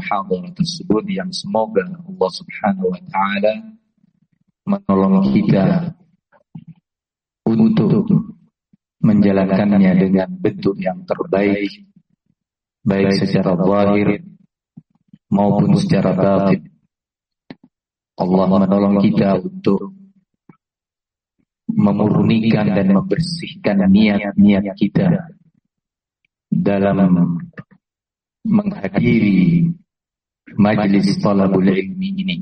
muhadharah tersebut yang semoga Allah Subhanahu wa taala menolong kita untuk menjalankannya dengan bentuk yang terbaik, baik secara zahir maupun secara batin. Allah menolong kita untuk memurnikan dan membersihkan niat-niat kita dalam menghadiri majlis talabul ilmi ini,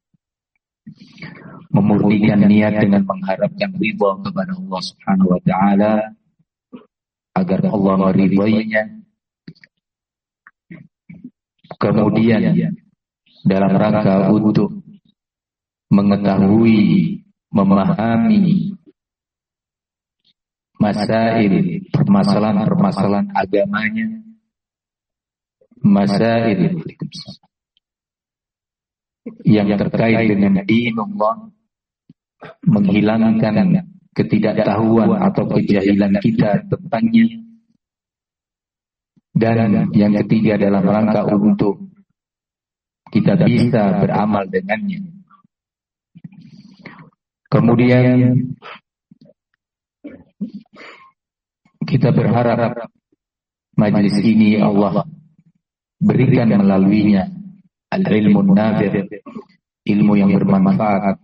memurnikan niat dengan mengharapkan ridha kepada Allah Subhanahu wa taala agar Allah meridainya. Kemudian dalam rangka untuk mengetahui, memahami masail, permasalahan-permasalahan agamanya, masail yang terkait dengan dinullah, menghilangkan ketidaktahuan atau kejahilan kita tentangnya. Dan yang ketiga dalam rangka untuk kita bisa beramal dengannya. Kemudian kita berharap majlis ini Allah berikan melaluinya al-ilmu nafi', ilmu yang bermanfaat,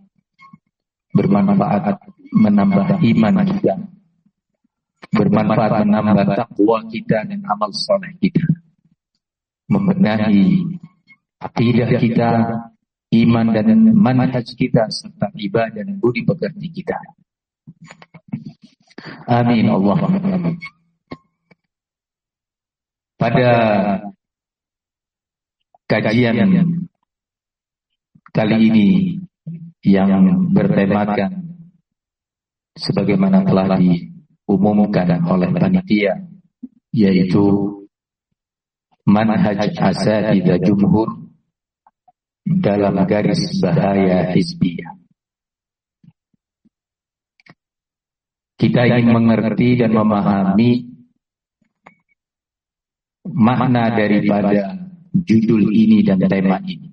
menambah iman kita, bermanfaat menambah takwa kita dan amal saleh kita, membenahi akidah kita, iman dan manhaj kita, serta ibadah dan budi pekerti kita. Amin Allahumma amin. Pada kajian kali ini yang bertemakan sebagaimana telah diumumkan oleh panitia, yaitu manhaj asatidzah jumhur dalam garis bahaya hizbiyah. Kita ingin mengerti dan memahami makna daripada judul ini dan tema ini.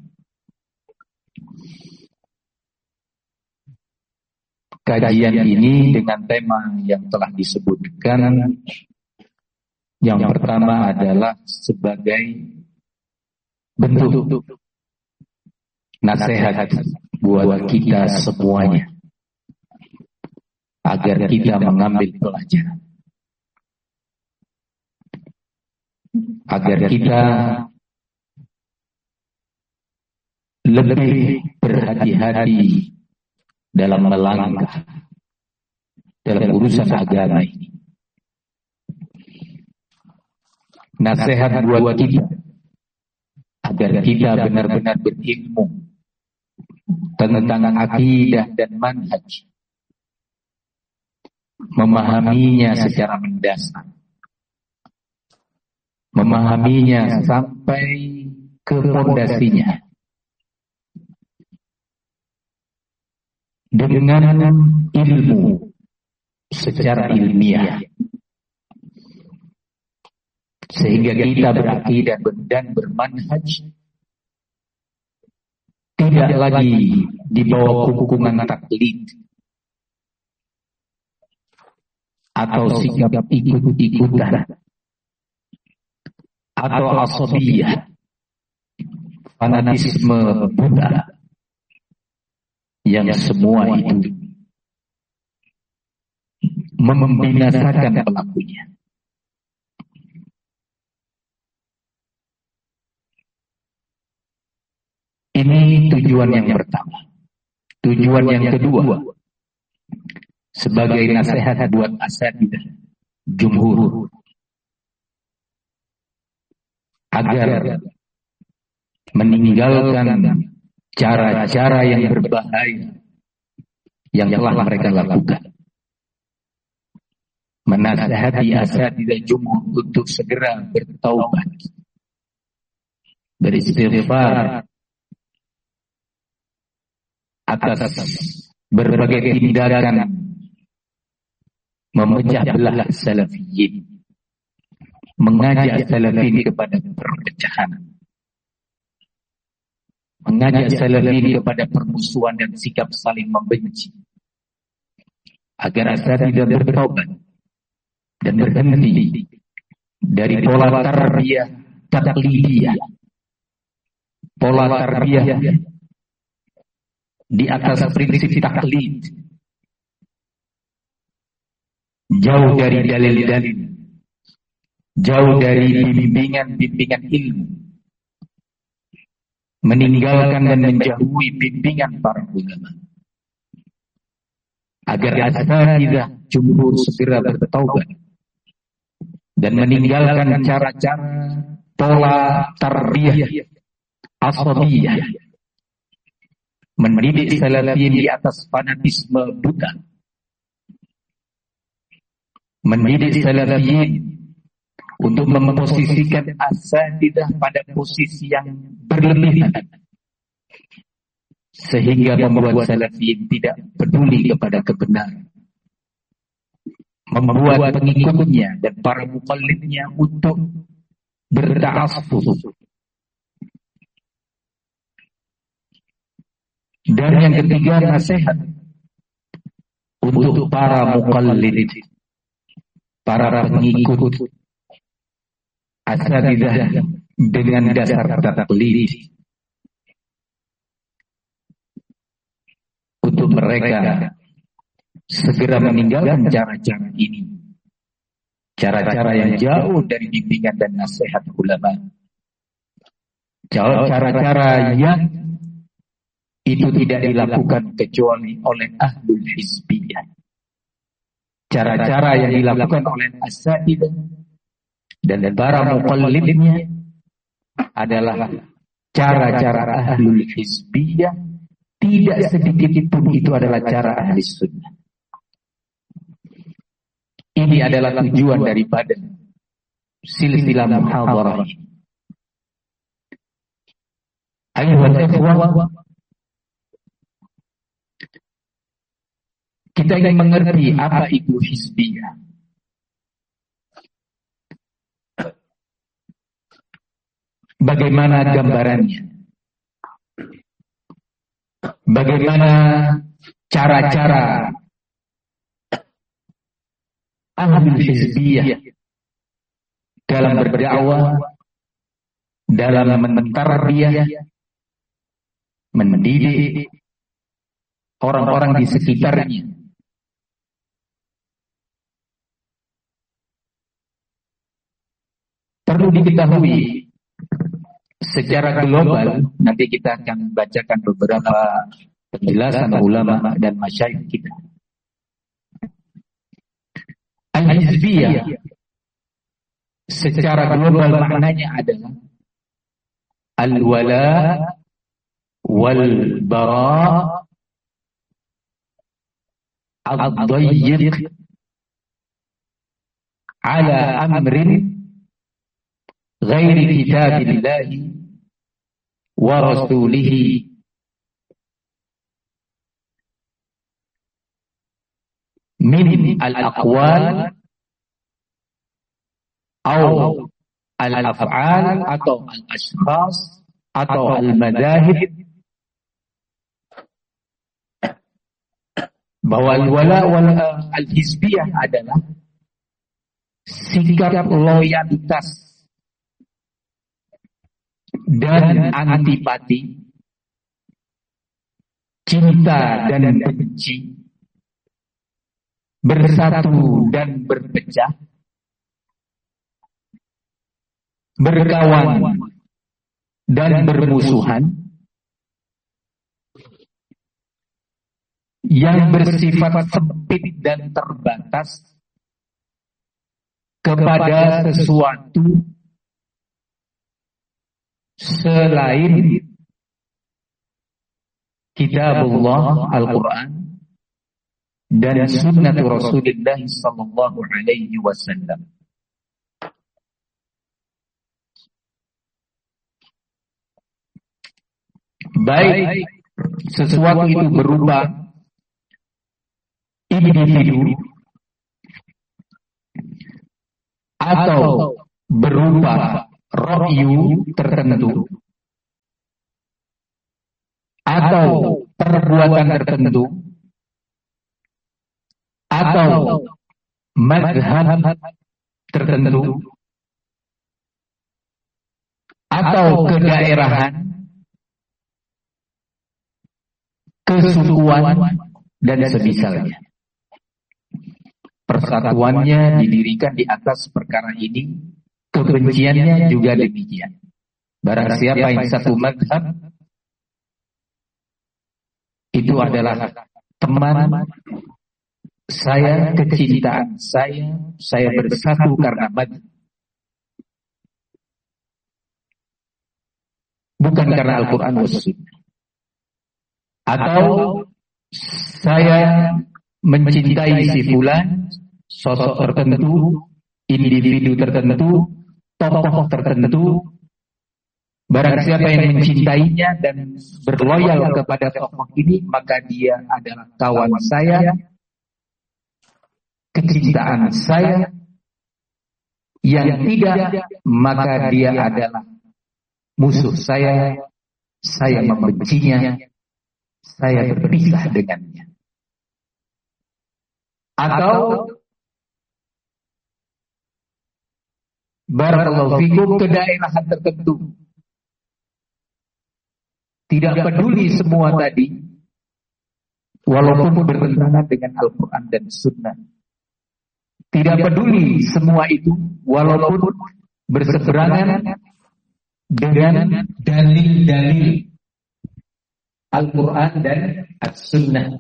Kajian ini dengan tema yang telah disebutkan, yang pertama adalah sebagai bentuk nasihat buat kita semuanya agar kita mengambil pelajaran, agar kita lebih berhati-hati dalam melangkah dalam urusan agama ini. Nasihat buat kita agar kita benar-benar berilmu tentang akidah dan manhaj, memahaminya secara mendasar, memahaminya sampai ke fondasinya dengan ilmu secara ilmiah, sehingga kita berakidah dan bermanhaj tidak lagi di bawah kukungan taklid atau sikap ikut-ikutan atau asabiyah, fanatisme buta, yang semua itu membinasakan pelakunya. Ini tujuan yang pertama. Tujuan yang kedua, sebagai nasihat buat asatidzah jumhur agar meninggalkan cara-cara yang berbahaya yang telah mereka lakukan. Menasihati asatidzah jumhur untuk segera bertaubat, beristighfar atas berbagai tindakan memecah belah salafiyin, mengajak salafin kepada perpecahan, mengajak salafiyin kepada permusuhan dan sikap saling membenci, agar asatidzah bertobat dan berhenti dari pola tarbiyah taklidiyah, pola tarbiyah di atas prinsip taklid, jauh dari dalil-dalil, jauh dari bimbingan-bimbingan ilmu, meninggalkan dan menjauhi bimbingan para ulama, agar asatidzah jumhur segera bertaubat dan meninggalkan cara-cara pola tarbiyah asabiyah, mendidik salafiyin di atas fanatisme buta, mendidik salafiyin untuk memposisikan asatidzah pada posisi yang berlebihan, sehingga membuat salafiyin tidak peduli kepada kebenaran, membuat pengikutnya dan para muqallidnya untuk berta'assub. Dan yang ketiga, nasihat untuk para muqallid, para pengikut asatidzah dengan dasar taklid, untuk mereka segera meninggalkan cara-cara ini, cara-cara yang jauh dari bimbingan dan nasihat ulama, cara-cara yang itu tidak dilakukan kecuali oleh ahlul hizbiyah, cara-cara yang dilakukan oleh asatidzah dan para muqallidnya adalah cara-cara ahlul hizbiyah. Tidak sedikit pun itu adalah cara ahli sunnah. Ini adalah tujuan daripada silsilah muhadharah. Ayuhal ikhwah, kita ingin mengerti apa itu hizbiyah. Bagaimana gambarannya? Bagaimana cara-cara ahlul hizbiyah dalam berdakwah, dalam mentarbiyah, mendidik orang-orang di sekitarnya. Perlu diketahui secara global, nanti kita akan bacakan beberapa penjelasan ulama dan masyayikh kita. Al-hizbiyah secara global maknanya adalah al-wala wal-bara ad-dayyiq ala amrin ghairi kitabillahi wa rasulihi min al-aqwal atau al-af'al atau al-ashkhas atau al-madahib, bahwa al-wala wal al-hizbiyah adalah sikap loyalitas dan antipati, cinta dan benci, bersatu dan berpecah, berkawan dan bermusuhan, yang bersifat sempit dan terbatas kepada sesuatu selain kitabullah Al-Quran dan sunnah Rasulullah sallallahu alaihi wasallam. Baik sesuatu itu berupa individu atau berupa ra'yu tertentu, atau perbuatan tertentu atau mazhab tertentu atau kedaerahan, kesukuan dan semisalnya. Persatuannya didirikan di atas perkara ini, kebenciannya juga demikian. Barang siapa yang satu mazhab, itu adalah teman saya, kecintaan saya bersatu karena mazhab, bukan karena Al-Quran dan Sunnah. Atau saya mencintai si fulan, sosok tertentu, individu tertentu, tokoh tertentu. Barang siapa yang mencintainya dan berloyal kepada tokoh ini, maka dia adalah kawan saya, kecintaan saya. Yang tidak, maka dia adalah musuh saya membencinya, saya berpisah dengannya. Atau barakallahu fikum, kedaerahan tertentu. Tidak peduli semua tadi, walaupun bertentangan dengan Al-Quran dan Sunnah. Tidak peduli semua itu, walaupun berseberangan dengan dalil-dalil Al-Quran dan As-Sunnah.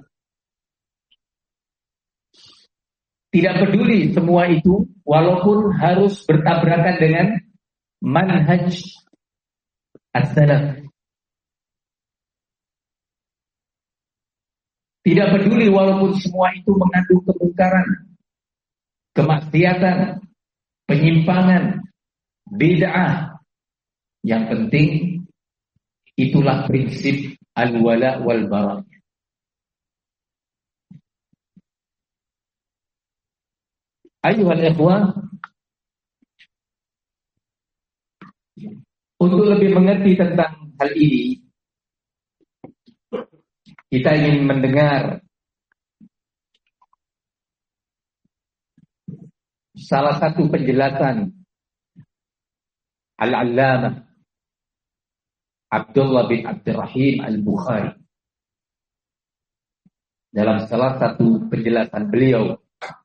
Tidak peduli semua itu, walaupun harus bertabrakan dengan manhaj as-salaf. Tidak peduli walaupun semua itu mengandung kemungkaran, kemaksiatan, penyimpangan, bid'ah. Yang penting itulah prinsip al-wala wal bara. Ayuhal ikhwah, untuk lebih mengerti tentang hal ini, kita ingin mendengar salah satu penjelasan Al-Allamah Abdullah bin Abdurrahim Al-Bukhari dalam salah satu penjelasan beliau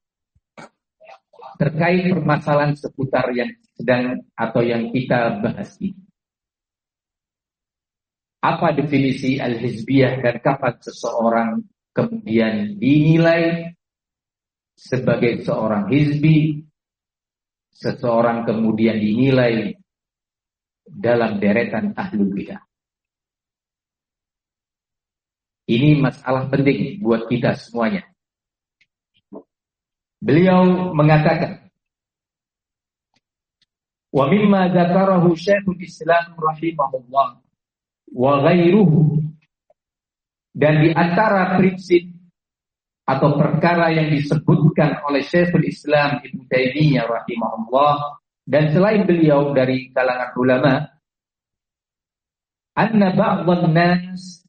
terkait permasalahan seputar yang sedang atau yang kita bahas ini. Apa definisi al-hizbiyah dan kapan seseorang kemudian dinilai sebagai seorang hizbi, seseorang kemudian dinilai dalam deretan ahlul bidah. Ini masalah penting buat kita semuanya. Beliau mengatakan, wa mimma dzakarahu Syekhul Islam rahimahullah wa ghairuhu, dan di antara prinsip atau perkara yang disebutkan oleh Syekhul Islam Ibnu Taimiyah rahimahullah dan selain beliau dari kalangan ulama, anna ba'dhan nas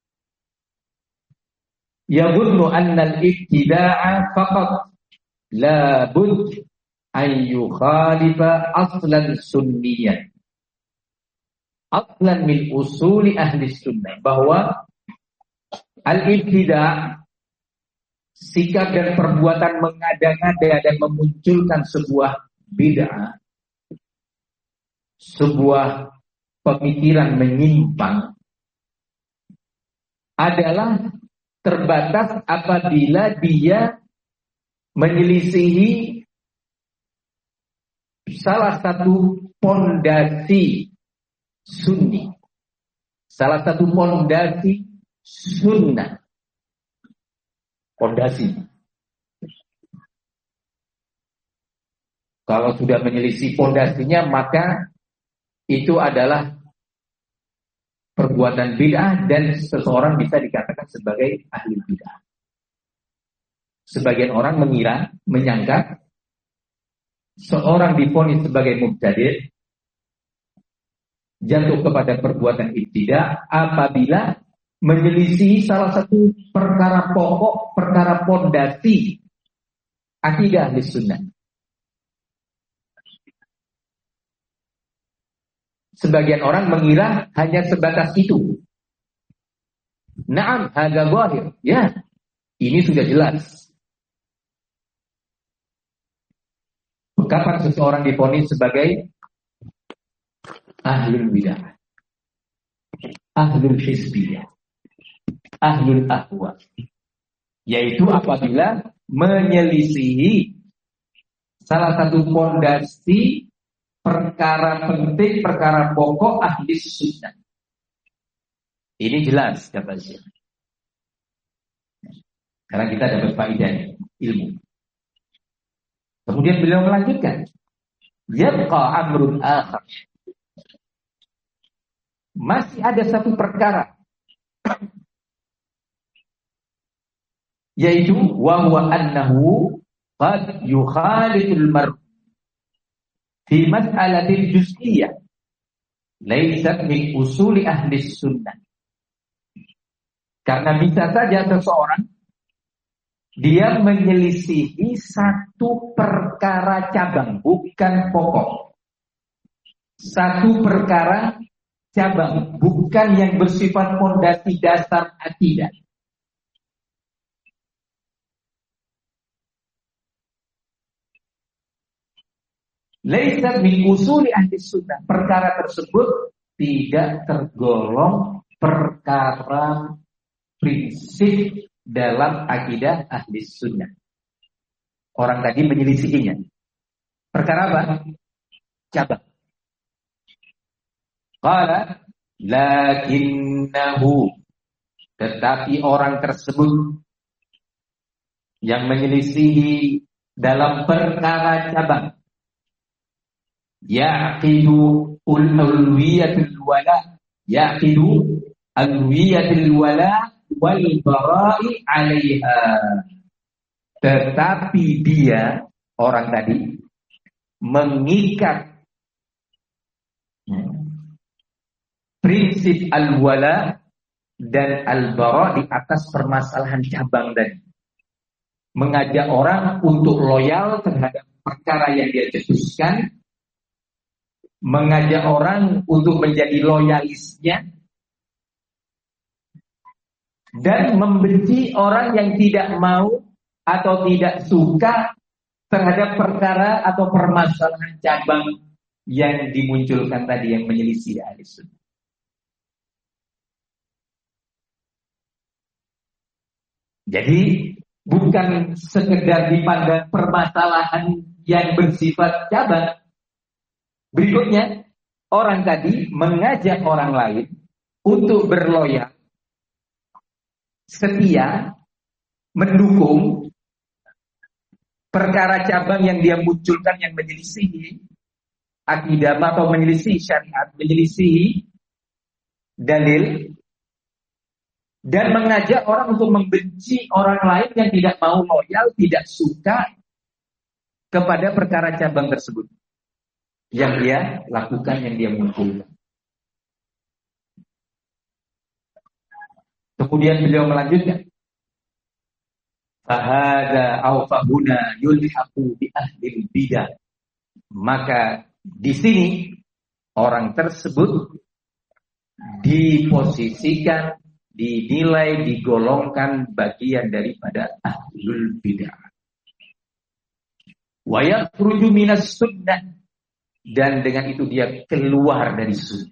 yadhunnu anna al-ibtida'a faqat la bud an yukhalifa aslan sunniyan, aslan min usuli ahli sunnah, bahwa al-ibtida', sikap dan perbuatan mengada-ngada dan memunculkan sebuah bid'ah, sebuah pemikiran menyimpang, adalah terbatas apabila dia menyelisihi salah satu pondasi sunni, salah satu pondasi sunnah. Pondasi. Kalau sudah menyelisih pondasinya, maka itu adalah perbuatan bid'ah dan seseorang bisa dikatakan sebagai ahli bid'ah. Sebagian orang menyangka seorang divonis sebagai mubtadi', jatuh kepada perbuatan ibtidah apabila menyelisih salah satu perkara pokok, perkara pondasi akidah ahli sunnah. Sebagian orang mengira hanya sebatas itu. Naam, hadza zahir. Ya, ini sudah jelas. Kapan seseorang divonis sebagai ahlul bidah, ahlul hizbiyah, ahlul ahwa, yaitu apabila menyelisihi salah satu fondasi perkara penting, perkara pokok ahli sunnah. Ini jelas kata Syekh. Karena kita dapat faedah ilmu. Kemudian beliau melanjutkan, yabqa amrun akhar. Masih ada satu perkara, yaitu wa huwa annahu qad yukhaliful mar' fi mas'alatil juz'iyyah laysat min usuli ahli sunnah. Karena bisa saja seseorang dia menyelisihi satu perkara cabang, bukan pokok. Satu perkara cabang, bukan yang bersifat fondasi dasar akidah. Laisa min usuli ahli sunnah. Perkara tersebut tidak tergolong perkara prinsip dalam akidah ahli sunnah. Orang tadi menyelisihinya. Perkara apa? Cabang. Qala lakinnahu, tetapi orang tersebut yang menyelisihi dalam perkara cabang, yaqidu ulwiyatul wala, yaqidu ulwiyatul wala wal bara'i 'alaiha. Tetapi dia, orang tadi, mengikat prinsip al-wala dan al-bara' di atas permasalahan cabang tadi. Mengajak orang untuk loyal terhadap perkara yang dia cetuskan, mengajak orang untuk menjadi loyalisnya, dan membenci orang yang tidak mau atau tidak suka terhadap perkara atau permasalahan cabang yang dimunculkan tadi, yang menyelisih ahli sunnah. Jadi bukan sekedar dipandang permasalahan yang bersifat cabang. Berikutnya, orang tadi mengajak orang lain untuk berloyal, setia, mendukung perkara cabang yang dia munculkan yang menyelisih akidah atau menyelisih syariat, menyelisih dalil, dan mengajak orang untuk membenci orang lain yang tidak mau loyal, tidak suka kepada perkara cabang tersebut yang dia lakukan, yang dia munculkan. Kemudian beliau melanjutkan, fahada aw fahuna yulhaqu bi ahli bidah. Maka di sini orang tersebut diposisikan, dinilai, digolongkan bagian daripada ahlul bidah. Wa yakhruju minas sunnah, dan dengan itu dia keluar dari sunnah.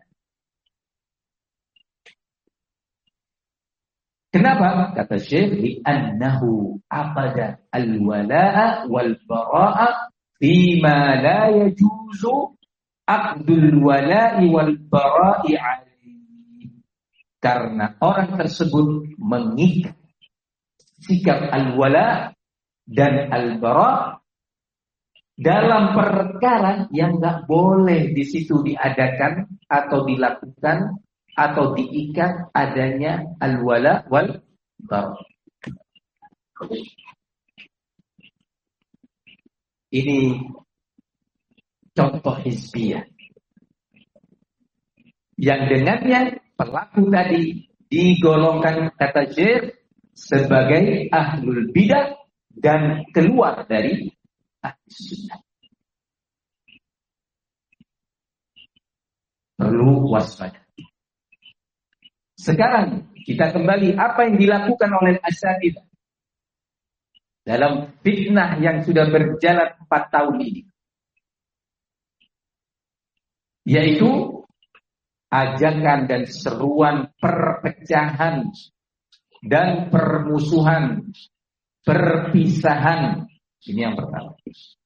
Kenapa? Kata Syekh, li'annahu abada al-wala'a wal-bara'a fima la yajuzu aqdul wala'i wal-bara'i alaihi. Karena orang tersebut mengikat sikap al-wala dan al-bara' dalam perkara yang gak boleh di situ diadakan atau dilakukan atau diikat adanya al-wala wal bara. Ini contoh hizbiyah yang dengannya pelaku tadi digolongkan kata Syekh sebagai ahlul bidah dan keluar dari ahlus sunnah. Perlu waspada. Sekarang kita kembali apa yang dilakukan oleh Asy'ariyah dalam fitnah yang sudah berjalan 4 tahun ini, yaitu ajakan dan seruan perpecahan dan permusuhan, perpisahan. Ini yang pertama.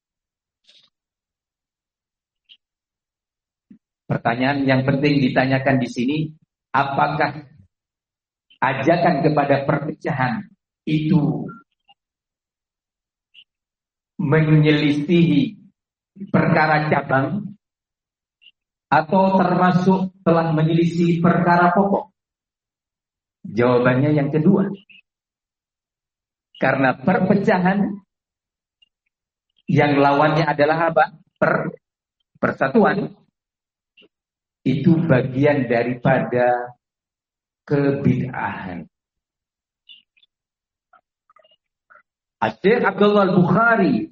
Pertanyaan yang penting ditanyakan di sini, apakah ajakan kepada perpecahan itu menyelisihi perkara cabang atau termasuk telah menyelisih perkara pokok? Jawabannya yang kedua. Karena perpecahan yang lawannya adalah apa? Persatuan. Itu bagian daripada kebid'ahan. Syekh Abdullah Al-Bukhari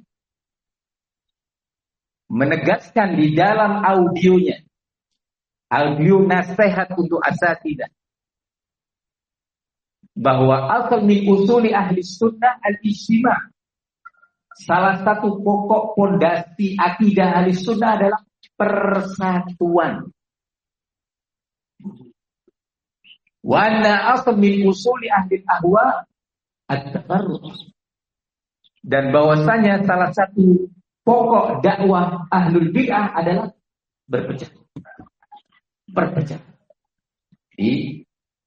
menegaskan di dalam audionya, audio nasihat untuk asatidah, bahwa asal min usuli ahli sunnah al-ijtima'. Salah satu pokok pondasi akidah ahli sunnah adalah persatuan. Wa anna asal min usuli ahli ahwa at-tafarruq. Dan bahwasanya salah satu pokok dakwah ahlul bid'ah adalah berpecah. Berpecah. Jadi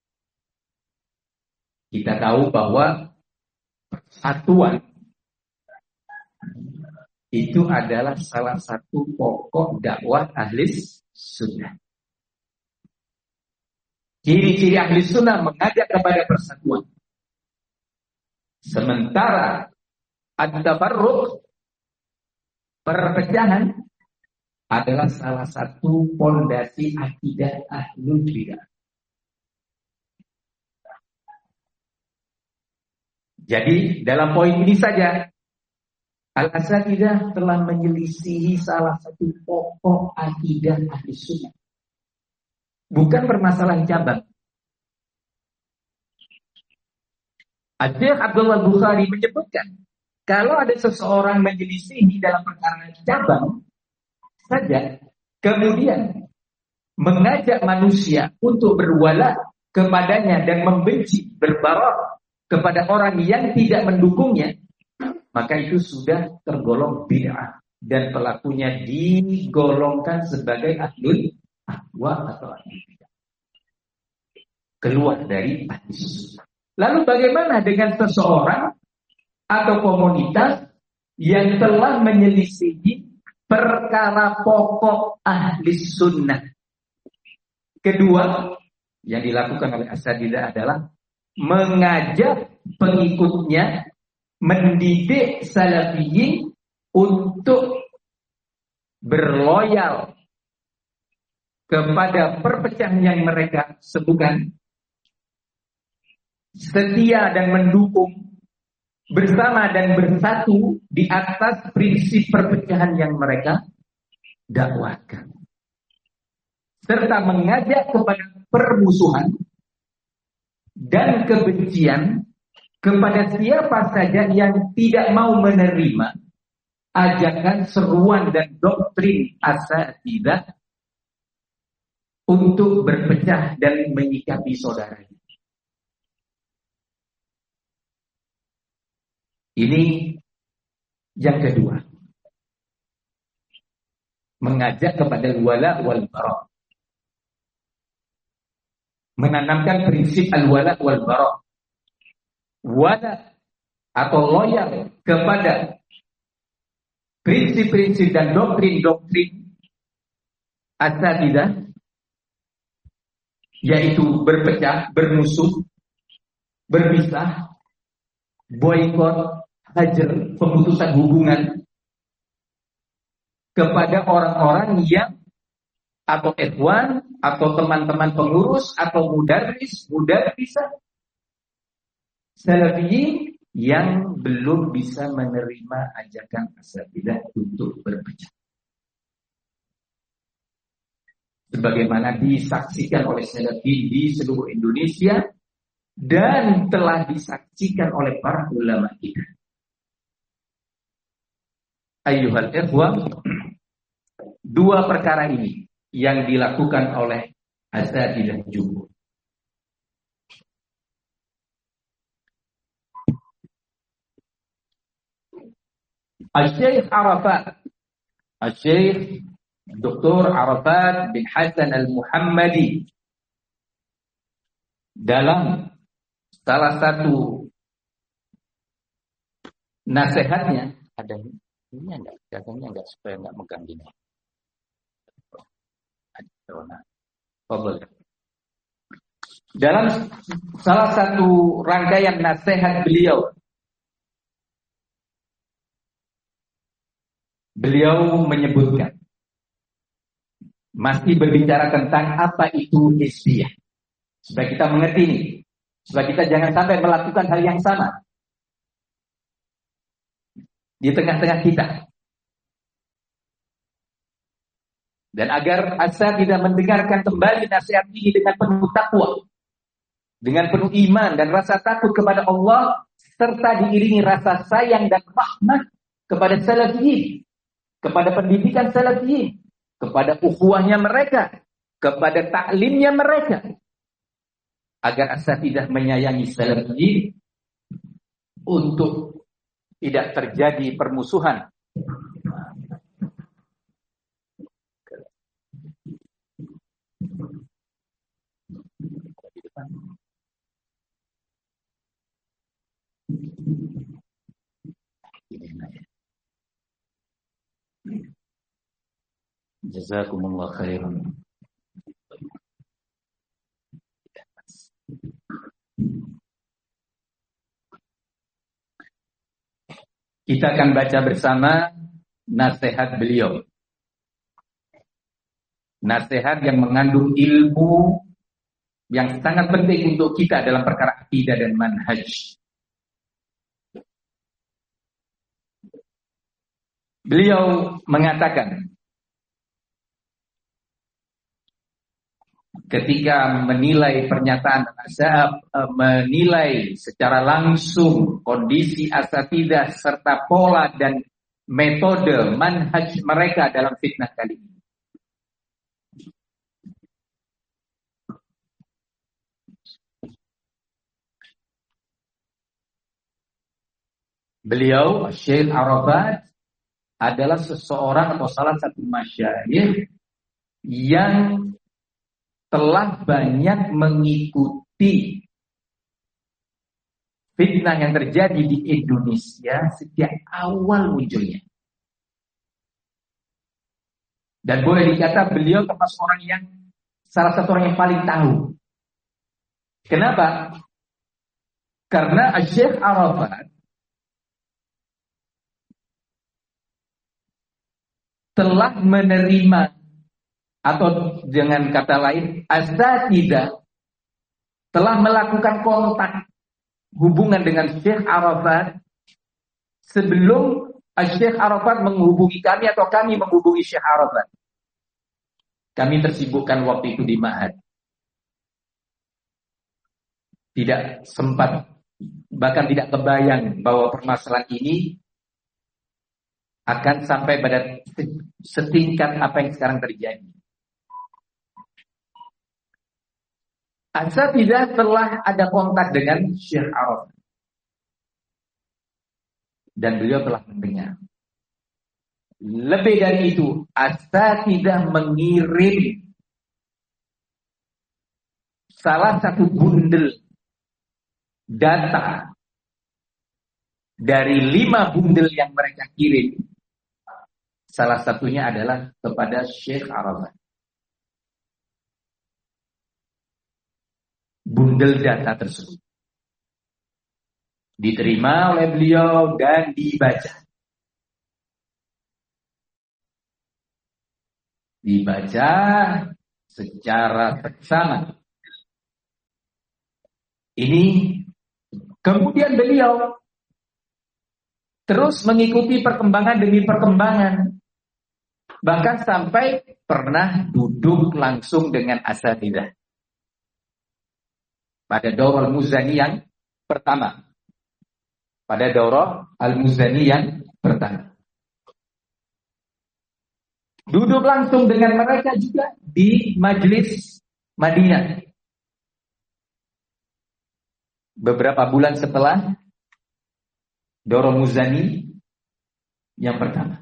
kita tahu bahwa persatuan itu adalah salah satu pokok dakwah ahli sunnah. Ciri-ciri ahli sunnah mengajak kepada persatuan. Sementara at-tafarruq, perpecahan, adalah salah satu pondasi akidah ahlul bidah. Jadi dalam poin ini saja Al-Asatidah telah menyelisihi salah satu pokok akidah ahli sunnah. Bukan permasalahan cabang. Syekh Abdullah Bukhari menyebutkan, kalau ada seseorang menyelisihi dalam perkara cabang saja, kemudian mengajak manusia untuk berwala kepadanya dan membenci, berbarok kepada orang yang tidak mendukungnya, maka itu sudah tergolong bid'ah dan pelakunya digolongkan sebagai ahlul ahwa atau ahlul bid'ah, keluar dari ahli sunnah. Lalu bagaimana dengan seseorang atau komunitas yang telah menyelisihi perkara pokok ahli sunnah? Kedua yang dilakukan oleh Asatidah adalah mengajak pengikutnya, mendidik salafiyin untuk berloyal kepada perpecahan yang mereka sebutkan, setia dan mendukung, bersama dan bersatu di atas prinsip perpecahan yang mereka dakwahkan, serta mengajak kepada permusuhan dan kebencian kepada siapa saja yang tidak mau menerima ajakan, seruan dan doktrin Asatidah untuk berpecah dan menyikapi saudaranya. Ini yang kedua, mengajak kepada wala wal bara', menanamkan prinsip al-wala wal bara', wala atau loyal kepada prinsip-prinsip dan doktrin-doktrin Asatidah, yaitu berpecah, bermusuh, berpisah, boikot, hajar, pemutusan hubungan kepada orang-orang yang atau ikhwan atau teman-teman pengurus atau mudarrisah salafiyin yang belum bisa menerima ajakan asatidzah untuk berbicara. Sebagaimana disaksikan oleh salafiyin di seluruh Indonesia dan telah disaksikan oleh para ulama kita. Ayyuhal ikhwah, dua perkara ini yang dilakukan oleh asatidzah jumhur. Al-Syekh Arafat, Al-Syekh Dr. Arafat bin Hasan Al-Muhammadi dalam salah satu nasihatnya, ada ini enggak, datangnya enggak supaya enggak megang gini. Dalam salah satu rangkaian nasihat beliau menyebutkan, masih berbicara tentang apa itu hizbiyah, supaya kita mengerti ini, supaya kita jangan sampai melakukan hal yang sama di tengah-tengah kita. Dan agar asatidzah mendengarkan kembali nasihat ini dengan penuh takwa, dengan penuh iman dan rasa takut kepada Allah, serta diiringi rasa sayang dan rahmat kepada salafiyin, kepada pendidikan salafiyin, kepada ukhuwahnya mereka, kepada taklimnya mereka, agar asatidzah menyayangi salafiyin untuk tidak terjadi permusuhan Jazakumullah khairan. Kita akan baca bersama nasihat beliau. Nasihat yang mengandung ilmu yang sangat penting untuk kita dalam perkara akidah dan manhaj. Beliau mengatakan, ketika menilai pernyataan menilai secara langsung kondisi asatidzah serta pola dan metode manhaj mereka dalam fitnah kali ini. Beliau, Syekh Arafat, adalah seseorang atau salah satu masyayikh yang telah banyak mengikuti fitnah yang terjadi di Indonesia sejak awal munculnya. Dan boleh dikata beliau termasuk orang yang salah satu orang yang paling tahu. Kenapa? Karena Syekh Arafat telah menerima, atau dengan kata lain, asatidzah telah melakukan kontak hubungan dengan Syekh Arafat sebelum Syekh Arafat menghubungi kami atau kami menghubungi Syekh Arafat. Kami tersibukkan waktu itu di Ma'had. Tidak sempat, bahkan tidak kebayang bahwa permasalahan ini akan sampai pada setingkat apa yang sekarang terjadi. Asatidzah telah ada kontak dengan Syekh Arafat. Dan beliau telah mendengar. Lebih dari itu, asatidzah mengirim salah satu bundel data dari 5 bundel yang mereka kirim. Salah satunya adalah kepada Syekh Arafat. Bundel data tersebut diterima oleh beliau dan dibaca. secara seksama. Ini kemudian beliau terus mengikuti perkembangan demi perkembangan. Bahkan sampai pernah duduk langsung dengan asatidzah. Pada daurah Al-Muzani yang pertama. Pada daurah Al-Muzani yang pertama. Duduk langsung dengan mereka juga di majelis Madinah. Beberapa bulan setelah daurah Muzani yang pertama.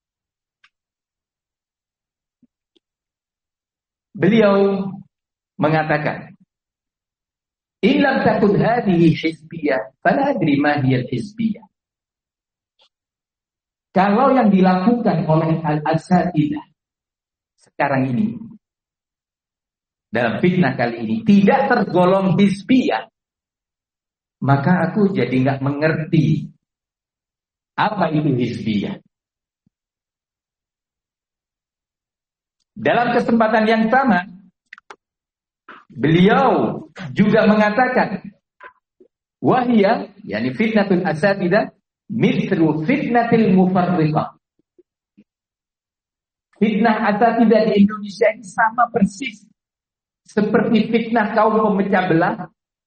Beliau mengatakan, "In lam takun hadhihi hizbiyah, fala adri ma hiya al-hizbiyah." Kalau yang dilakukan oleh al-asatidzah sekarang ini dalam fitnah kali ini tidak tergolong hizbiyah, maka aku jadi nggak mengerti apa itu hizbiyah. Dalam kesempatan yang sama, beliau juga mengatakan, wahia, yakni fitnatul asatidzah, mithlu fitnatil mufarriqah. Fitnah asatidzah di Indonesia ini sama persis seperti fitnah kaum pemecah belah,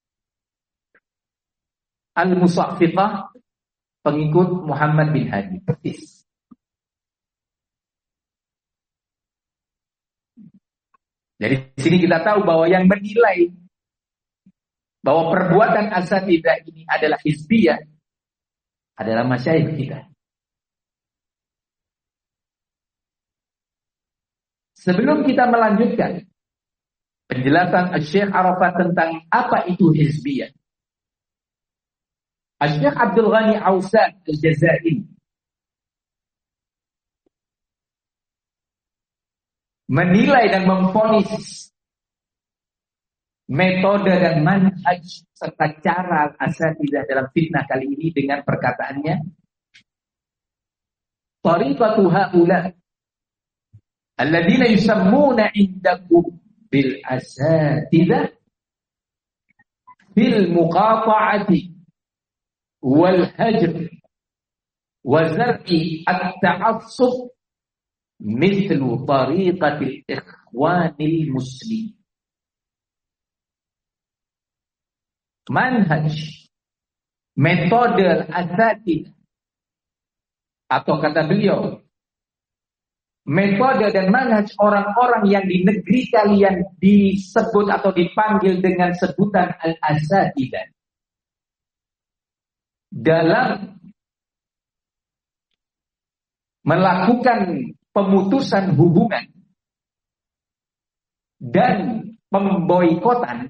al-musaffiqah, pengikut Muhammad bin Hadi, persis. Dari sini kita tahu bahwa yang menilai bahwa perbuatan asatidzah ini adalah hizbiyah adalah masyayikh kita. Sebelum kita melanjutkan penjelasan Syekh Arafat tentang apa itu hizbiyah, Syekh Abdul Ghani Ausad Al-Jazairi menilai dan memvonis metode dan manhaj serta cara asatidzah dalam fitnah kali ini dengan perkataannya, tariqatu haula alladziina yusammuna indakum bil asatidzah bil muqata'ati wal hajr wa zar'i at-ta'assub mithlu tariqatil ikhwanil muslim. Manhaj, metode asatidzah, atau kata beliau, metode dan manhaj orang-orang yang di negeri kalian disebut atau dipanggil dengan sebutan al-asatidzah dalam melakukan pemutusan hubungan dan pemboikotan,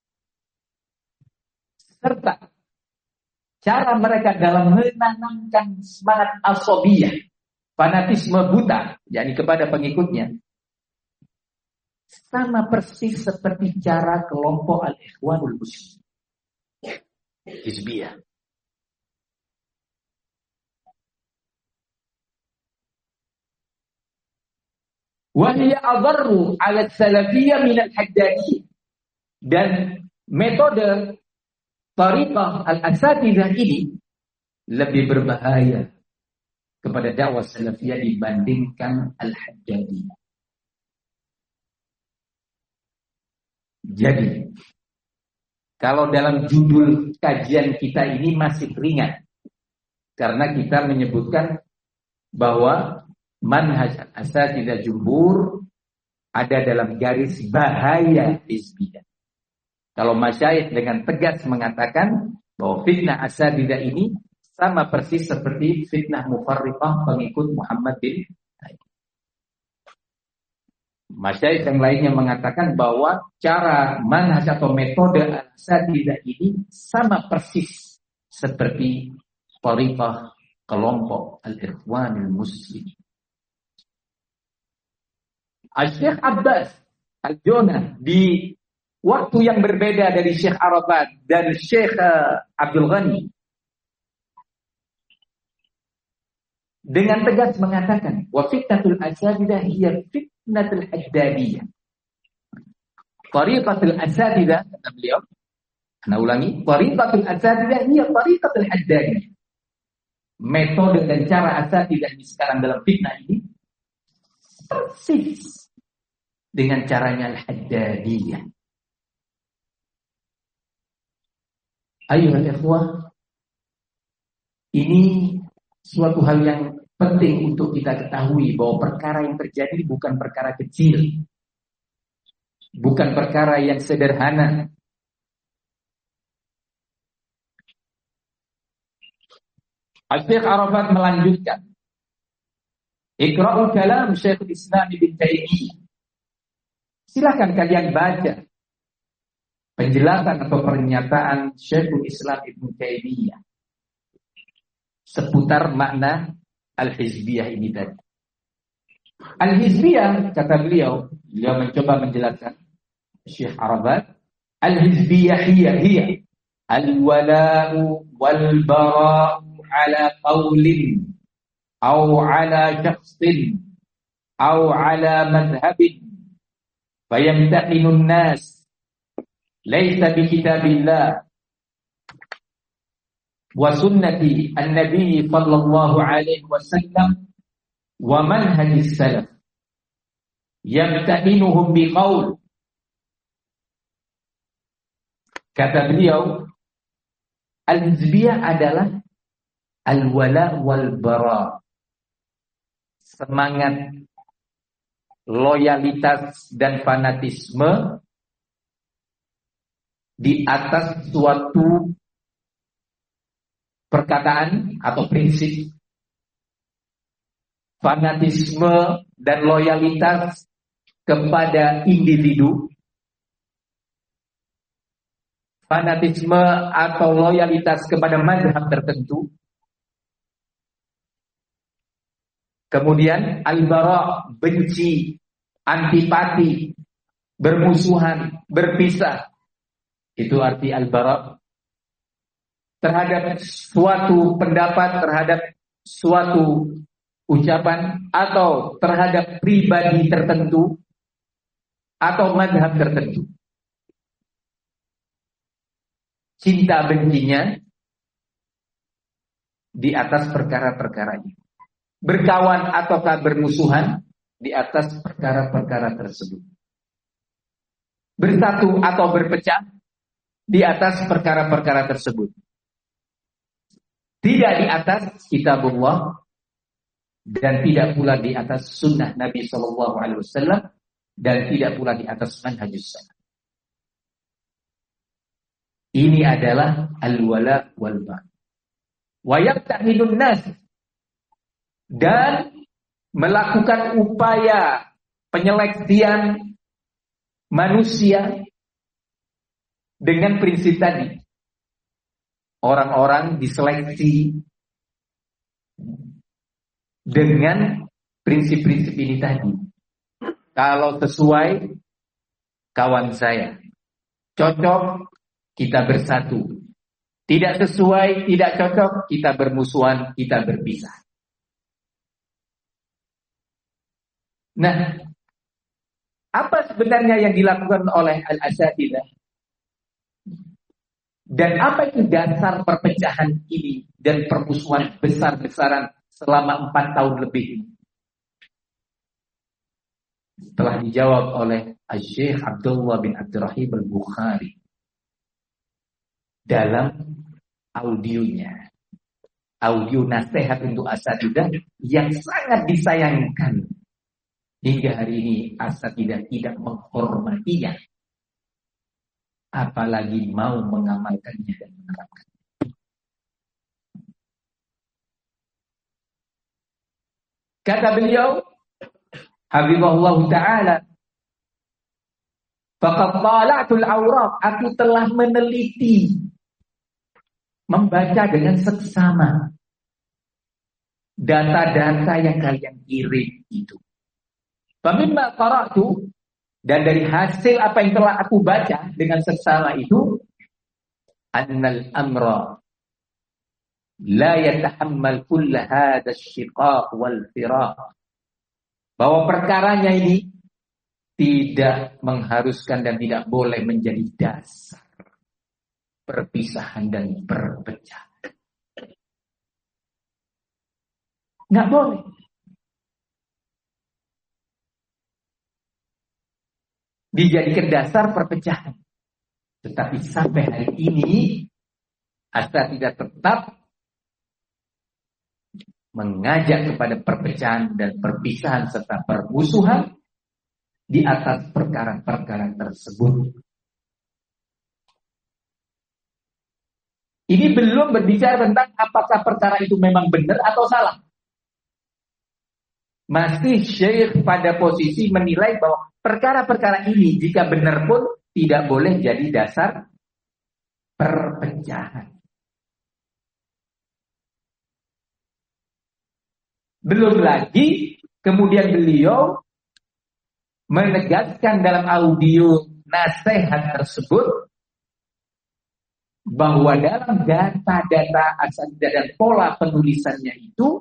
serta cara mereka dalam menanamkan semangat asobiyah, fanatisme buta, yakni kepada pengikutnya, sama persis seperti cara kelompok al-ikhwanul muslim, hizbiyah. Wa hiya adarru 'ala salafiyah min al-haddadiyah, dan metode tariqah al-asatidzah ini lebih berbahaya kepada dakwah salafiyah dibandingkan al-haddadiyah. Jadi, kalau dalam judul kajian kita ini masih ringan, karena kita menyebutkan bahwa manhaj al-asatidzah jumhur ada dalam garis bahaya hizbiyah. Kalau masyayikh dengan tegas mengatakan bahwa fitnah asatidzah ini sama persis seperti fitnah mufarriqah pengikut Muhammad bin Hadi. Masyayikh yang lainnya mengatakan bahwa cara manhaj atau metode asatidzah ini sama persis seperti thariqah kelompok al-ikhwanul muslim. Syekh Abbas Al-Jona di waktu yang berbeda dari Syekh Arafat dan Syekh Abdul Ghani dengan tegas mengatakan wa fitnatul asatidzah hiya fitnatul haddadiyah. Tariqatul asatidzah, kata beliau. Nah ulangi, tariqatul asatidzah hiya tariqatul haddadiyah. Metode dan cara asatidzah ini sekarang dalam fitnah ini persis dengan caranya al-haddadiyah. Ayuhal ikhwah, ini suatu hal yang penting untuk kita ketahui bahwa perkara yang terjadi bukan perkara kecil, bukan perkara yang sederhana. Syekh Arafat melanjutkan, Iqra'u kalam Syekh Islam Ibn Taimiyah. Silakan kalian baca penjelasan atau pernyataan Syekhul Islam Ibn Taimiyah seputar makna al-hizbiyah ini tadi. Al-hizbiyah, kata beliau mencoba menjelaskan Syekh Arafat, al-hizbiyah hiya al-wala'u wal-bara'u ala qawlin aw ala shakhsin aw ala madhhabin fayamtahinu an-nas laysa bi kitabillah wa sunnati an-nabi sallallahu alaihi wasallam wa manhajis salaf yamtahinuhum biqaul. Kata beliau, al-hizbiyah adalah al-wala wal bara, semangat loyalitas dan fanatisme di atas suatu perkataan atau prinsip. Fanatisme dan loyalitas kepada individu, fanatisme atau loyalitas kepada mazhab tertentu. Kemudian al-bara, benci, antipati, bermusuhan, berpisah. Itu arti al-bara. Terhadap suatu pendapat, terhadap suatu ucapan, atau terhadap pribadi tertentu, atau mazhab tertentu. Cinta bencinya di atas perkara-perkara ini. Berkawan ataukah bermusuhan di atas perkara-perkara tersebut. Bersatu atau berpecah di atas perkara-perkara tersebut. Tidak di atas kitabullah dan tidak pula di atas sunnah Nabi SAW dan tidak pula di atas manhajus salaf. Ini adalah al-wala wal bara. Wa yaqtahidun nas, dan melakukan upaya penyeleksian manusia dengan prinsip tadi. Orang-orang diseleksi dengan prinsip-prinsip ini tadi. Kalau sesuai, kawan saya. Cocok, kita bersatu. Tidak sesuai, tidak cocok, kita bermusuhan, kita berpisah. Nah, apa sebenarnya yang dilakukan oleh al-asatidzah? Dan apa itu dasar perpecahan ini dan permusuhan besar-besaran selama 4 tahun lebih ini? Telah dijawab oleh Syekh Abdullah bin Abdurrahim al-Bukhari dalam audionya. Audio nasihat untuk asatidzah yang sangat disayangkan. Hingga hari ini asatidzah tidak menghormatinya, apalagi mau mengamalkannya dan menerapkannya. Kata beliau, Habibullah Ta'ala, faqad tala'tul awraq, aku telah meneliti, membaca dengan seksama data-data yang kalian kirim itu. Famimma qara'tu, dan dari hasil apa yang telah aku baca dengan seksama itu, annal amra la yatahammal kull hadha asy-shiqaq wal firaq, bahwa perkaranya ini tidak mengharuskan dan tidak boleh menjadi dasar perpisahan dan perpecahan. Nggak boleh. Dijadikan dasar perpecahan. Tetapi sampai hari ini Asatidzah tetap mengajak kepada perpecahan dan perpisahan serta permusuhan di atas perkara-perkara tersebut. Ini belum berbicara tentang apakah perkara itu memang benar atau salah. Masih Syekh pada posisi menilai bahwa perkara-perkara ini jika benar pun tidak boleh jadi dasar perpecahan. Belum lagi kemudian beliau menegaskan dalam audio nasihat tersebut bahwa dalam data-data Asatidzah dan pola penulisannya itu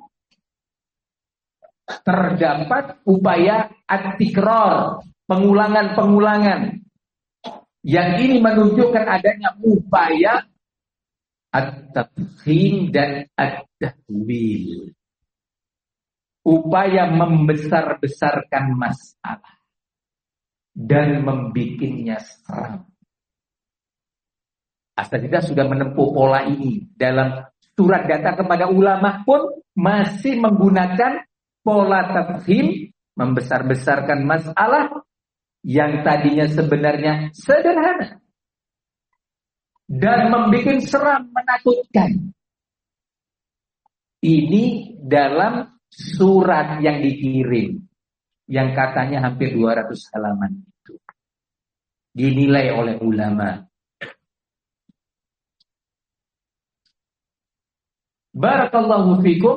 terdapat upaya at-tikrar, pengulangan-pengulangan. Yang ini menunjukkan adanya upaya at-tafkhim dan at-tahwil. Upaya membesar-besarkan masalah dan membikinnya seram. Asatidzah sudah menempuh pola ini. Dalam surat data kepada ulama pun masih menggunakan pola tafhim, membesar-besarkan masalah yang tadinya sebenarnya sederhana dan membikin seram, menakutkan. Ini dalam surat yang dikirim yang katanya hampir 200 halaman itu dinilai oleh ulama. Barakallahu fikum.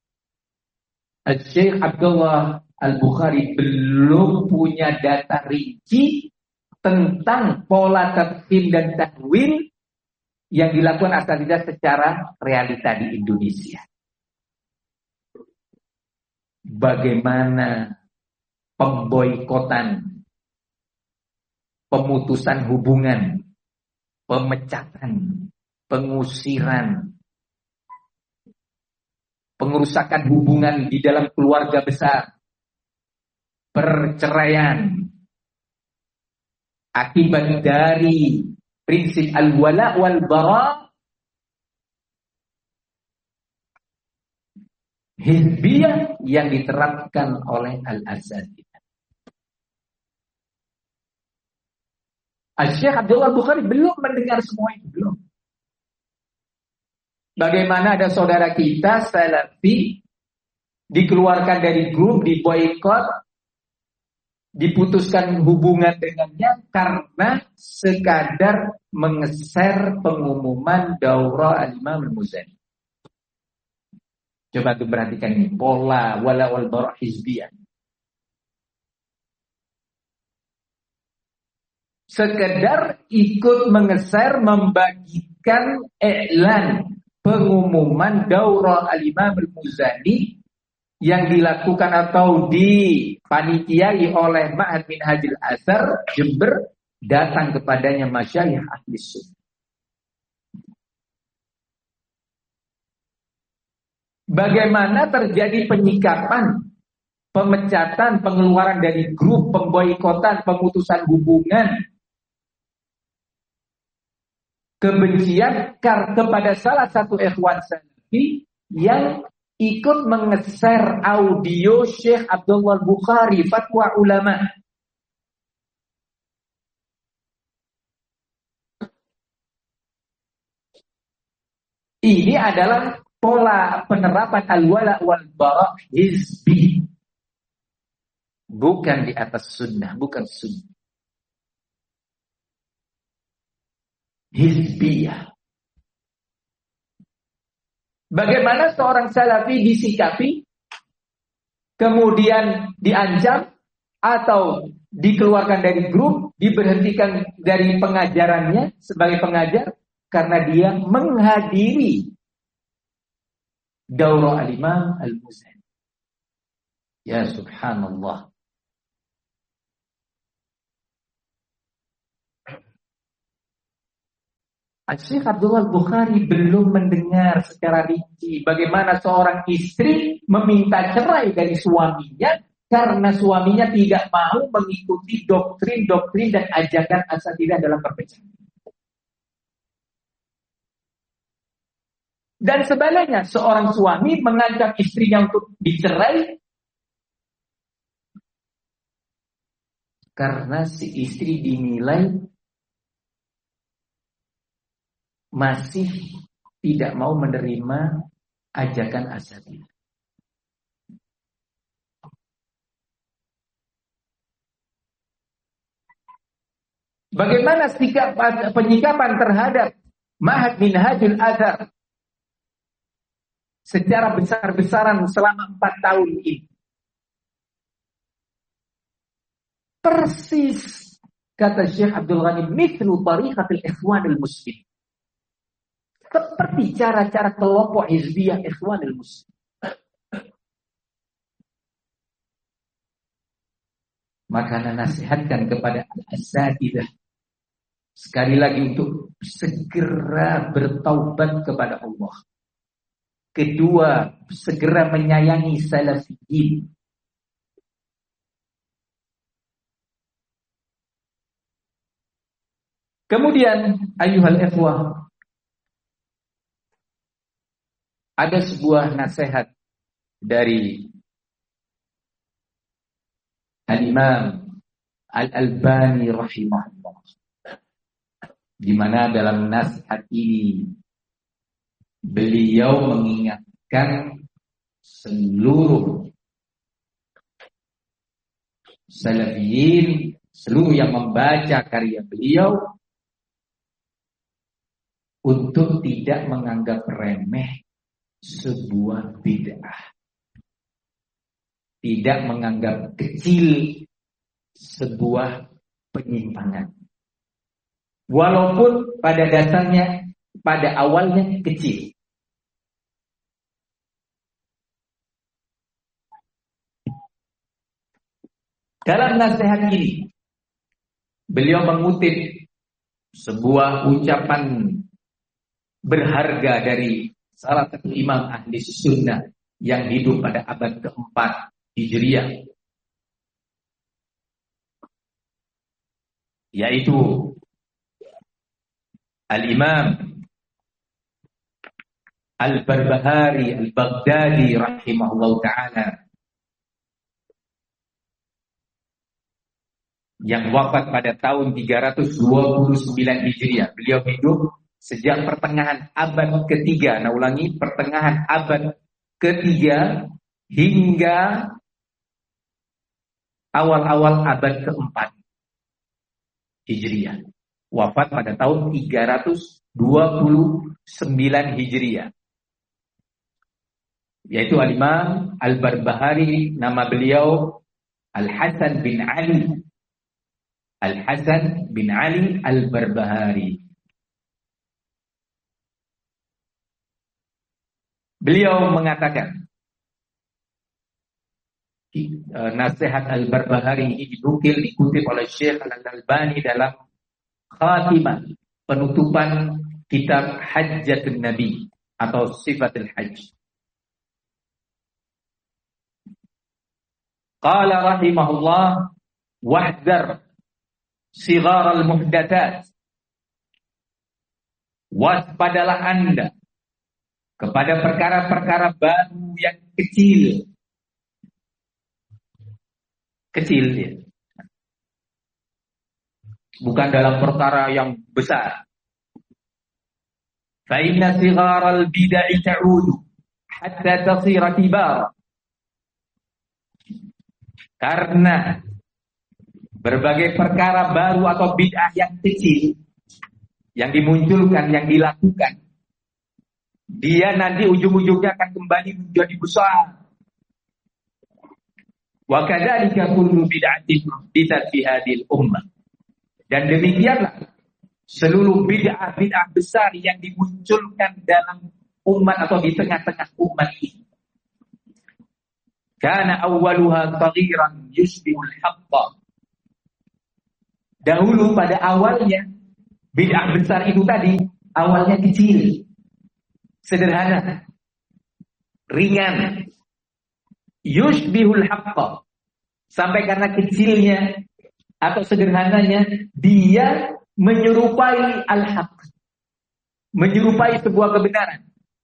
Syekh Abdullah Al-Bukhari belum punya data rinci tentang pola tafhim dan tahwil yang dilakukan Asatidzah secara realita di Indonesia. Bagaimana pemboikotan, pemutusan hubungan, pemecatan, pengusiran, pengerusakan hubungan di dalam keluarga besar, perceraian, akibat dari prinsip al-wala wal bara, hizbiyah yang diterapkan oleh Al-Asatidzah. Syekh Abdullah Bukhari belum mendengar semua itu, belum. Bagaimana ada saudara kita Salafi dikeluarkan dari grup, diboikot, diputuskan hubungan dengannya karena sekadar mengeser pengumuman daurah al-Imam al-Muzani. Coba tuh perhatikan ini, pola wala wal bara hizbiyah. Sekedar ikut mengeser, membagikan iklan pengumuman daurah al-Imam al-Muzani yang dilakukan atau dipanitiai oleh Ma'had Minhajul Athar Jember, datang kepadanya masyayikh ahli sunnah. Bagaimana terjadi penyikapan, pemecatan, pengeluaran dari grup, pemboikotan, pemutusan hubungan, kebencian kepada salah satu ikhwan salafi yang ikut mengeser audio Syekh Abdullah Bukhari, fatwa ulama. Ini adalah pola penerapan al-wala wal bara hizbi. Bukan di atas sunnah, bukan sunnah. Hizbiyah. Bagaimana seorang salafi disikapi, kemudian diancam atau dikeluarkan dari grup, diberhentikan dari pengajarannya sebagai pengajar karena dia menghadiri daurah al-Imam al-Muzani. Ya subhanallah. Syekh Abdullah Bukhari belum mendengar secara rinci bagaimana seorang istri meminta cerai dari suaminya karena suaminya tidak mau mengikuti doktrin-doktrin dan ajakan asatidzah dalam perpecahan. Dan sebaliknya, seorang suami mengancam istrinya untuk dicerai karena si istri dinilai masih tidak mau menerima ajakan asatidzah. Bagaimana sikap penyikapan terhadap Ma'had Minhajul Athar secara besar-besaran selama 4 tahun ini? Persis kata Syekh Abdul Ghani, mithlu tariqatil ikhwanil muslim. Seperti cara-cara kelompok hizbiyah ikhwanil muslim. Maka nasihatkan kepada al-asatidzah sekali lagi untuk segera bertaubat kepada Allah. Kedua, segera menyayangi salafiyin. Kemudian, ayyuhal ikhwah, ada sebuah nasihat dari Al-Imam Al-Albani rahimahullah, di mana dalam nasihat ini beliau mengingatkan seluruh salafiyin, seluruh yang membaca karya beliau untuk tidak menganggap remeh sebuah bid'ah, tidak menganggap kecil sebuah penyimpangan, walaupun pada dasarnya, pada awalnya kecil. Dalam nasihat ini, beliau mengutip sebuah ucapan berharga dari salah satu imam ahli sunnah yang hidup pada abad ke-4 Hijriah, yaitu Al-Imam Al-Barbahari Al-Baghdadi rahimahullah ta'ala, yang wafat pada tahun 329 Hijriah. Beliau hidup sejak pertengahan abad ketiga, pertengahan abad ketiga hingga awal-awal abad keempat Hijriah. Wafat pada tahun 329 Hijriah. Yaitu Al-Imam Al-Barbahari, nama beliau Al-Hasan bin Ali. Al-Hasan bin Ali Al-Barbahari. Beliau mengatakan, nasihat Al-Barbahari ini dikutip oleh Syekh Al-Albani dalam khatimah, penutupan kitab Hajjatun Nabi atau Sifatul Hajj. Qala rahimahullah, wahdar sighar al-muhdatsat. Waspadalah Anda kepada perkara-perkara baru yang kecil. Kecil ya. Bukan dalam perkara yang besar. Fa inna sighar al-bid'ah ta'udu hatta tasira kibara. Karena berbagai perkara baru atau bid'ah yang kecil yang dimunculkan, yang dilakukan, dia nanti ujung-ujungnya akan kembali menjadi besar. Wa kadzalika kullu bid'atin muhdatsat fi hadhil ummah. Dan demikianlah seluruh bid'ah besar yang dimunculkan dalam umat atau di tengah-tengah umat ini. Kana awwaluha saghiran yushbihul haqqa. Dahulu pada awalnya bid'ah besar itu tadi awalnya kecil, sederhana, ringan. Yushbihul haqqa. Sampai karena kecilnya atau sederhananya, dia menyerupai al-haq. Menyerupai sebuah kebenaran.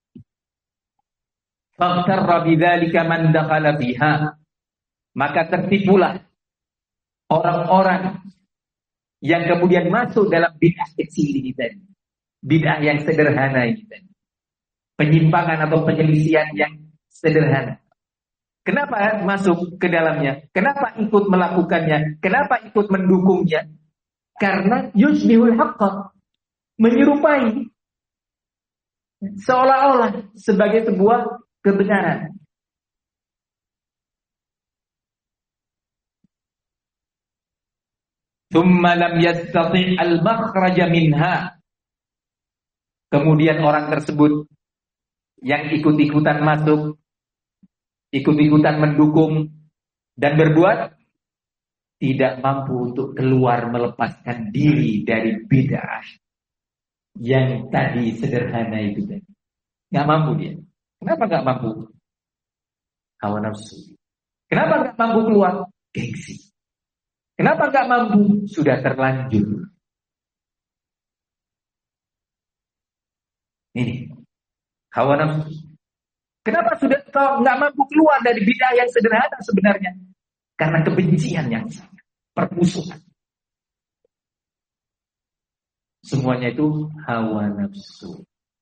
Faghtarra bidzalika man dakhala fiha. Maka tertipulah orang-orang yang kemudian masuk dalam bid'ah kecil ini tadi. Bid'ah yang sederhana ini tadi. Penyimpangan atau penyelisihan yang sederhana. Kenapa masuk ke dalamnya? Kenapa ikut melakukannya? Kenapa ikut mendukungnya? Karena yusbihul haqqa, menyerupai seolah-olah sebagai sebuah kebenaran. Tsumma lam yastati' al-makhraja minha. Kemudian orang tersebut yang ikut-ikutan masuk, ikut-ikutan mendukung dan berbuat, tidak mampu untuk keluar melepaskan diri dari bid'ah yang tadi sederhana itu tadi. Nggak mampu dia. Kenapa nggak mampu? Hawa nafsu. Kenapa nggak mampu keluar? Gengsi. Kenapa nggak mampu? Sudah terlanjur. Ini hawa nafsu. Kenapa sudah kau nggak mampu keluar dari bid'ah yang sederhana sebenarnya? Karena kebencian yang sangat, permusuhan. Semuanya itu hawa nafsu.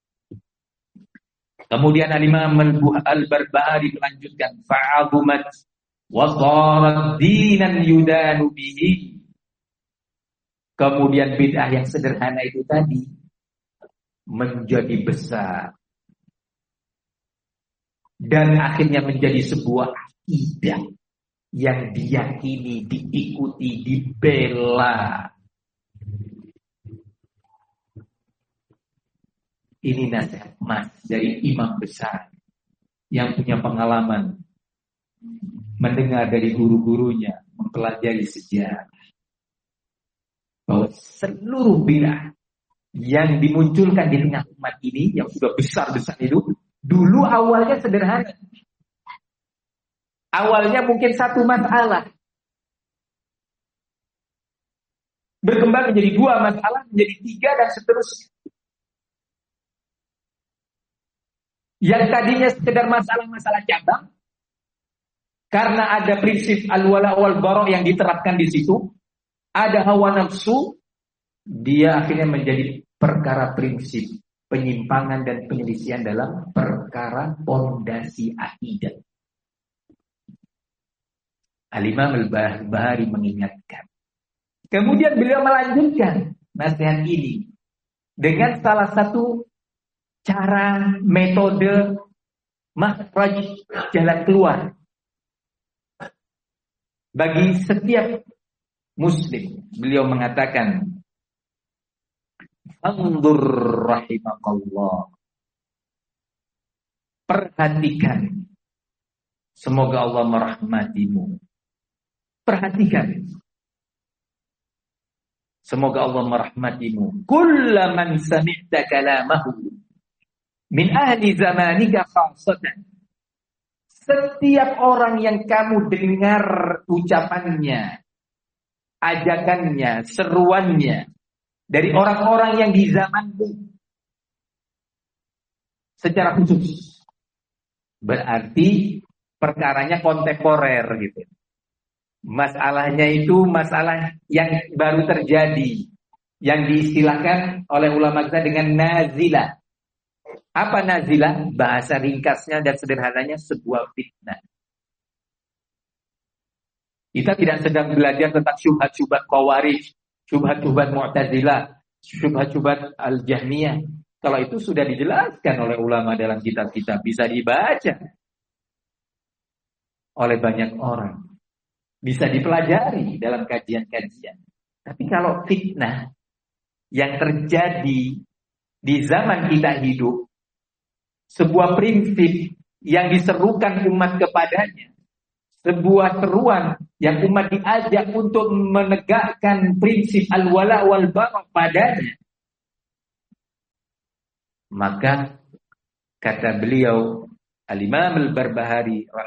Kemudian Al-Imam Al-Barbahari melanjutkan, fa'azumat wa sharat dinan yudanu bihi. Kemudian bid'ah yang sederhana itu tadi menjadi besar. Dan akhirnya menjadi sebuah akidah yang diyakini, diikuti, dibela. Ini nasihat mas dari imam besar yang punya pengalaman mendengar dari guru-gurunya, mempelajari sejarah, bahwa seluruh bid'ah yang dimunculkan di tengah umat ini yang sudah besar-besar itu dulu awalnya sederhana. Awalnya mungkin satu masalah, berkembang menjadi dua masalah, menjadi tiga, dan seterusnya. Yang tadinya sekedar masalah-masalah cabang, karena ada prinsip al-wala wal bara yang diterapkan di situ, ada hawa nafsu, dia akhirnya menjadi perkara prinsip, penyimpangan dan penyelisihan dalam perkara pondasi akidah. Al-Imam Al-Barbahari mengingatkan. Kemudian beliau melanjutkan nasihat ini dengan salah satu cara, metode, makhraj, jalan keluar bagi setiap muslim. Beliau mengatakan, anzur rahimakallah. Perhatikan. Semoga Allah merahmatimu. Perhatikan. Semoga Allah merahmatimu. Kullaman sami'ta kalamahu min ahli zamanika khasatan. Setiap orang yang kamu dengar ucapannya, ajakannya, seruannya dari orang-orang yang di zamanmu secara khusus, berarti perkaranya kontemporer gitu. Masalahnya itu masalah yang baru terjadi, yang diistilahkan oleh ulama kita dengan nazilah. Apa nazilah? Bahasa ringkasnya dan sederhananya sebuah fitnah. Kita tidak sedang belajar tentang syubhat-syubhat Khawarij, syubhat-syubhat Mu'tazilah, syubhat-syubhat Al-Jahmiyah. Kalau itu sudah dijelaskan oleh ulama dalam kitab-kitab, bisa dibaca oleh banyak orang, bisa dipelajari dalam kajian-kajian. Tapi kalau fitnah yang terjadi di zaman kita hidup, sebuah prinsip yang diserukan umat kepadanya, sebuah seruan yang umat diajak untuk menegakkan prinsip al-wala wal bara padanya, Maka kata beliau Al-Imam Al-Barbahari